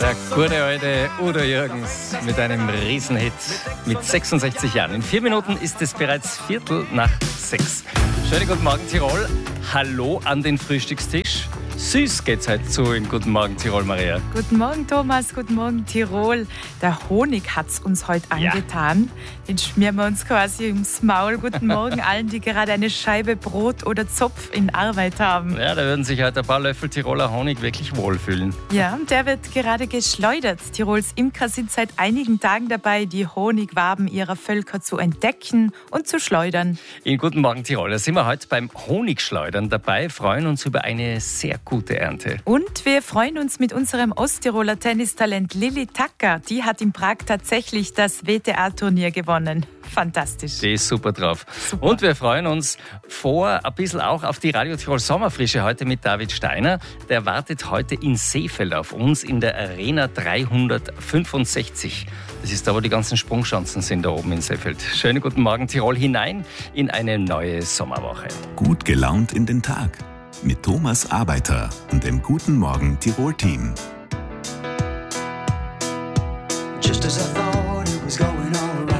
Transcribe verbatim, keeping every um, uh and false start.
Der gute alte Udo Jürgens mit einem Riesenhit mit sechsundsechzig Jahren. In vier Minuten ist es bereits Viertel nach sechs. Schönen guten Morgen Tirol. Hallo an den Frühstückstisch. Süß geht's heute zu in Guten Morgen Tirol, Maria. Guten Morgen Thomas, guten Morgen Tirol. Der Honig hat's uns heute angetan. Ja. Den schmieren wir uns quasi ums Maul. Guten Morgen allen, die gerade eine Scheibe Brot oder Zopf in Arbeit haben. Ja, da würden sich heute ein paar Löffel Tiroler Honig wirklich wohlfühlen. Ja, und der wird gerade geschleudert. Tirols Imker sind seit einigen Tagen dabei, die Honigwaben ihrer Völker zu entdecken und zu schleudern. In Guten Morgen Tirol, da sind wir heute beim Honigschleudern dabei, freuen uns über eine sehr gute Ernte. Und wir freuen uns mit unserem Osttiroler Tennistalent Lilly Tacker. Die hat in Prag tatsächlich das W T A-Turnier gewonnen. Fantastisch. Die ist super drauf. Super. Und wir freuen uns vor ein bisschen auch auf die Radio Tirol Sommerfrische heute mit David Steiner. Der wartet heute in Seefeld auf uns in der Arena dreihundertfünfundsechzig. Das ist da, wo die ganzen Sprungschanzen sind, da oben in Seefeld. Schönen guten Morgen Tirol hinein in eine neue Sommerwoche. Gut gelaunt in den Tag mit Thomas Arbeiter und dem Guten Morgen Tirol-Team. Just as I thought it was going all right.